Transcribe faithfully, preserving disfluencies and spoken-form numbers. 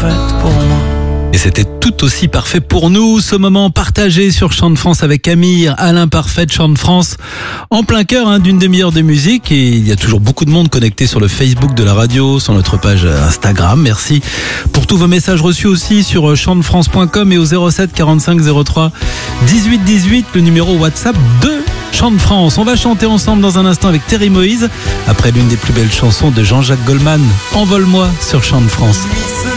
parfaite pour moi. Et c'était tout aussi parfait pour nous, ce moment partagé sur Chant de France avec Amir, Alain Parfait, Chant de France, en plein cœur hein, d'une demi-heure de musique. Et il y a toujours beaucoup de monde connecté sur le Facebook de la radio, sur notre page Instagram. Merci pour tous vos messages reçus aussi sur chant de france point com et au zéro sept quarante-cinq zéro trois dix-huit dix-huit, le numéro WhatsApp de Chant de France. On va chanter ensemble dans un instant avec Terry Moïse, après l'une des plus belles chansons de Jean-Jacques Goldman, Envole-moi sur Chant de France.